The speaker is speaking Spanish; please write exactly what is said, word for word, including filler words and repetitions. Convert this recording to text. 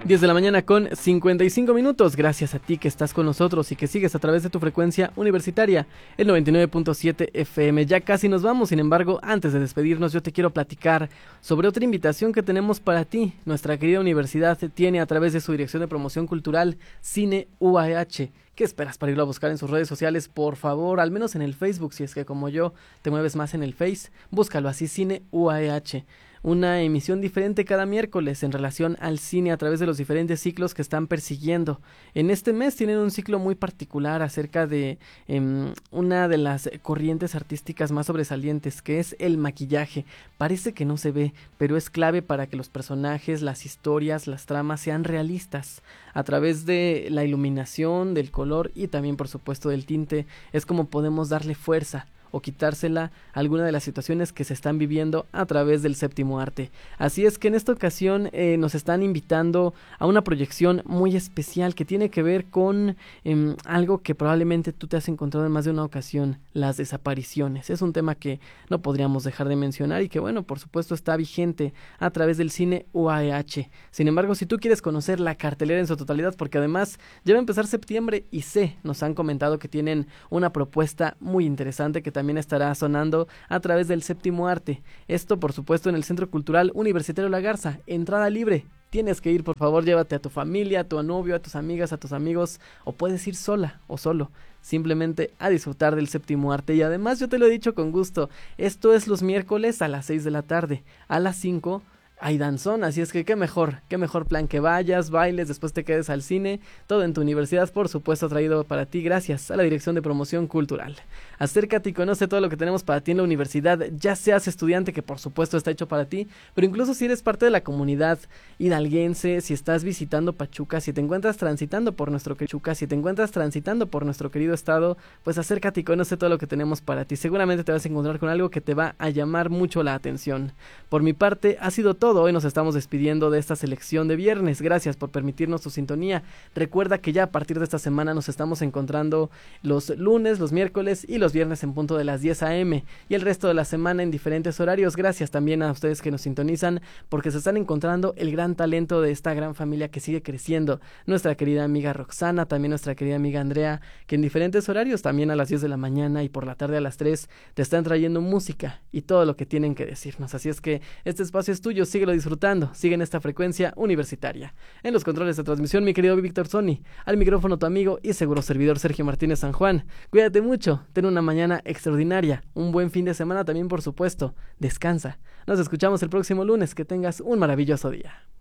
diez de la mañana con cincuenta y cinco minutos. Gracias a ti que estás con nosotros y que sigues a través de tu frecuencia universitaria, el noventa y nueve punto siete F M. Ya casi nos vamos, sin embargo, antes de despedirnos, yo te quiero platicar sobre otra invitación que tenemos para ti. Nuestra querida universidad tiene a través de su Dirección de Promoción Cultural Cine U A H. ¿Qué esperas para irlo a buscar en sus redes sociales? Por favor, al menos en el Facebook, si es que como yo te mueves más en el Face, búscalo así, Cine U A H. Una emisión diferente cada miércoles en relación al cine a través de los diferentes ciclos que están persiguiendo. En este mes tienen un ciclo muy particular acerca de eh, una de las corrientes artísticas más sobresalientes, que es el maquillaje. Parece que no se ve, pero es clave para que los personajes, las historias, las tramas sean realistas. A través de la iluminación, del color y también por supuesto del tinte, es como podemos darle fuerza o quitársela a alguna de las situaciones que se están viviendo a través del séptimo arte. Así es que en esta ocasión eh, nos están invitando a una proyección muy especial que tiene que ver con eh, algo que probablemente tú te has encontrado en más de una ocasión, las desapariciones. Es un tema que no podríamos dejar de mencionar y que bueno, por supuesto está vigente a través del Cine U A H. Sin embargo, si tú quieres conocer la cartelera en su totalidad, porque además ya va a empezar septiembre y sé, nos han comentado que tienen una propuesta muy interesante que también también estará sonando a través del séptimo arte. Esto, por supuesto, en el Centro Cultural Universitario La Garza. Entrada libre. Tienes que ir, por favor, llévate a tu familia, a tu novio, a tus amigas, a tus amigos, o puedes ir sola o solo, simplemente a disfrutar del séptimo arte. Y además, yo te lo he dicho con gusto, esto es los miércoles a las seis de la tarde, a las cinco hay danzón, así es que qué mejor, qué mejor plan que vayas, bailes, después te quedes al cine, todo en tu universidad, por supuesto, traído para ti gracias a la Dirección de Promoción Cultural. Acércate y conoce todo lo que tenemos para ti en la universidad, ya seas estudiante, que por supuesto está hecho para ti, pero incluso si eres parte de la comunidad hidalguense, si estás visitando Pachuca, si te encuentras transitando por nuestro Pachuca, si te encuentras transitando por nuestro querido estado, pues acércate y conoce todo lo que tenemos para ti. Seguramente te vas a encontrar con algo que te va a llamar mucho la atención. Por mi parte, ha sido todo. Hoy nos estamos despidiendo de esta selección de viernes. Gracias por permitirnos tu sintonía. Recuerda que ya a partir de esta semana nos estamos encontrando los lunes, los miércoles y los viernes en punto de las diez a eme y el resto de la semana en diferentes horarios. Gracias también a ustedes que nos sintonizan, porque se están encontrando el gran talento de esta gran familia que sigue creciendo. Nuestra querida amiga Roxana, también nuestra querida amiga Andrea, que en diferentes horarios, también a las diez de la mañana y por la tarde a las tres, te están trayendo música y todo lo que tienen que decirnos. Así es que este espacio es tuyo, síguelo disfrutando, sigue en esta frecuencia universitaria. En los controles de transmisión, mi querido Víctor Sony, al micrófono tu amigo y seguro servidor Sergio Martínez San Juan. Cuídate mucho, ten una mañana extraordinaria, un buen fin de semana también, por supuesto. Descansa. Nos escuchamos el próximo lunes, que tengas un maravilloso día.